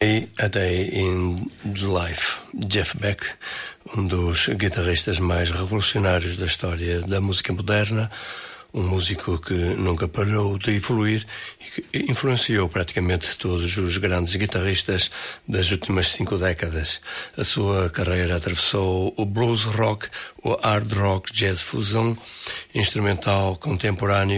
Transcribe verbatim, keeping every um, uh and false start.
A Day in the Life. Jeff Beck, um dos guitarristas mais revolucionários da história da música moderna, um músico que nunca parou de evoluir e que influenciou praticamente todos os grandes guitarristas das últimas cinco décadas. A sua carreira atravessou o blues rock, o hard rock, jazz fusão, instrumental contemporâneo